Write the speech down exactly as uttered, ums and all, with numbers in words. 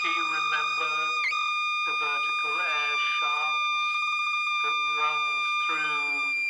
Do you remember the vertical air shafts that runs through